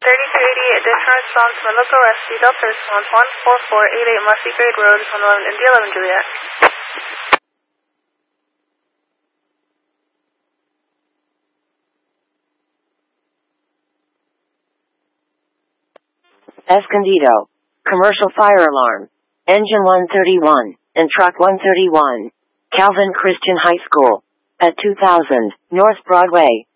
3288, additional response from local rescue, Delta response 14488 Murphy Grade Road, 111 India 11 Juliet. Escondido. Commercial fire alarm. Engine 131 and truck 131. Calvin Christian High School. At 2000 North Broadway.